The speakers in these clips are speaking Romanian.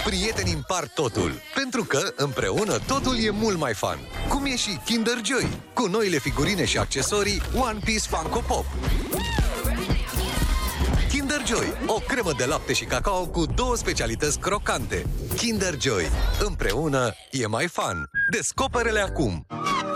prietenii împart totul. Pentru că, împreună, totul e mult mai fun. Cum e și Kinder Joy, cu noile figurine și accesorii One Piece Funko Pop. Kinder Joy, o cremă de lapte și cacao cu 2 specialități crocante. Kinder Joy, împreună e mai fun. Descoperă-le acum!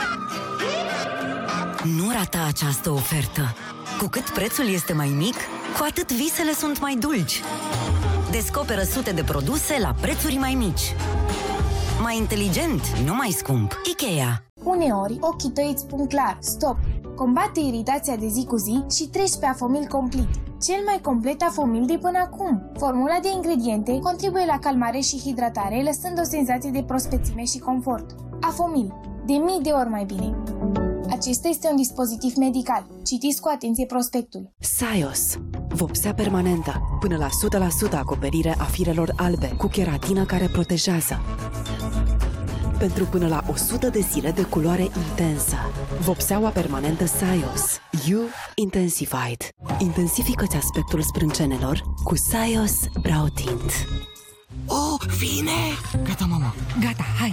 Nu rata această ofertă. Cu cât prețul este mai mic, cu atât visele sunt mai dulci. Descoperă sute de produse la prețuri mai mici. Mai inteligent, nu mai scump. IKEA. Uneori, ochii tăi îți spun clar, stop, combate iritația de zi cu zi și treci pe Afomil Complet, cel mai complet Afomil de până acum. Formula de ingrediente contribuie la calmare și hidratare, lăsând o senzație de prospețime și confort. Afomil, de mii de ori mai bine. Acesta este un dispozitiv medical. Citiți cu atenție prospectul. Saios. Vopsea permanentă, până la 100% acoperire a firelor albe, cu keratină care protejează. Pentru până la 100 de zile de culoare intensă. Vopseaua permanentă Saios. You Intensified. Intensifică-ți aspectul sprâncenelor cu Saios Brow Tint. Oh, vine! Gata, mama. Gata, hai!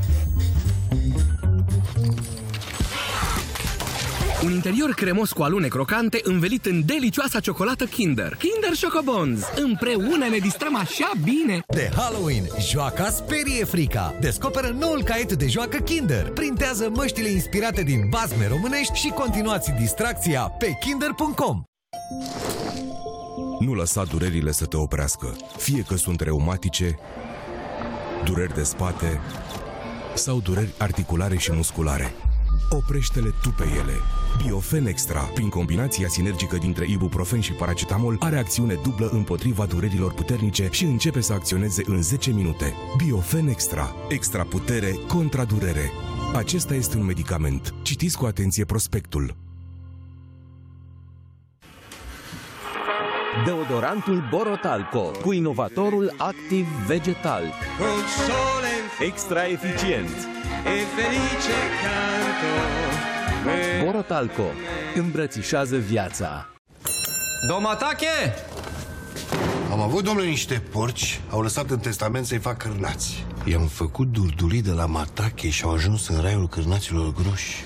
Un interior cremos cu alune crocante învelit în delicioasa ciocolată Kinder. Kinder Chocobons. Împreună ne distrăm așa bine. De Halloween, joaca sperie frica. Descoperă noul caiet de joacă Kinder. Printează măștile inspirate din bazme românești și continuați distracția pe kinder.com. Nu lăsa durerile să te oprească, fie că sunt reumatice, dureri de spate sau dureri articulare și musculare. Oprește-le tu pe ele. Biofen Extra, prin combinația sinergică dintre ibuprofen și paracetamol, are acțiune dublă împotriva durerilor puternice și începe să acționeze în 10 minute. Biofen Extra. Extra putere contra durere. Acesta este un medicament. Citiți cu atenție prospectul. Deodorantul Borotalco cu inovatorul activ vegetal. Extra eficient. Borotalco îmbrățișează viața. Domatache! Am avut, domnule, niște porci. Au lăsat în testament să-i fac cârnați. I-am făcut durdulii de la Matache și au ajuns în raiul cârnaților groși.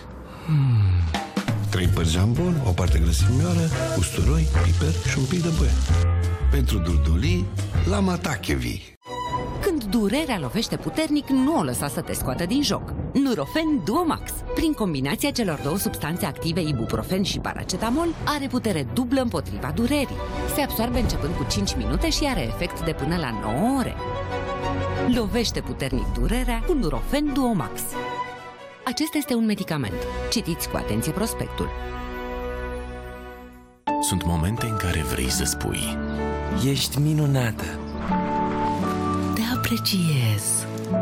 3 părți jambon, o parte grăsimioară, usturoi, piper și un pic de băie. Pentru durdulii, la Matache vii. Când durerea lovește puternic, nu o lăsa să te scoată din joc. Nurofen Duo Max, prin combinația celor 2 substanțe active, ibuprofen și paracetamol, are putere dublă împotriva durerii. Se absorbe începând cu 5 minute și are efect de până la 9 ore. Lovește puternic durerea cu Nurofen Duo Max. Acesta este un medicament. Citiți cu atenție prospectul. Sunt momente în care vrei să spui: Ești minunată. Te apreciez.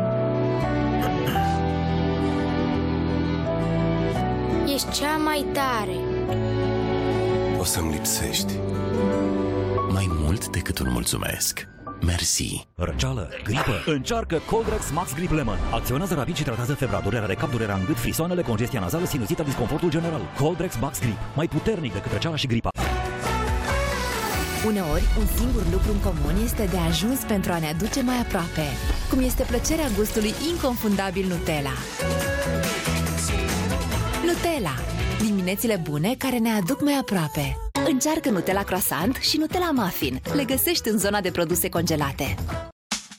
Ești cea mai tare. O să-mi lipsești. mai mult decât un mulțumesc. Mersi. Răceală, gripă. Încearcă Coldrex Max Grip Lemon. Acționează rapid și tratează febra, durerea de cap, durerea în gât, frisoanele, congestia nazală, sinuzita, disconfortul general. Coldrex Max Grip. Mai puternic decât răceala și gripa. Uneori, un singur lucru în comun este de ajuns pentru a ne aduce mai aproape, cum este plăcerea gustului inconfundabil Nutella. Nutella. Diminețile bune care ne aduc mai aproape. Încearcă Nutella Croissant și Nutella Muffin. Le găsești în zona de produse congelate.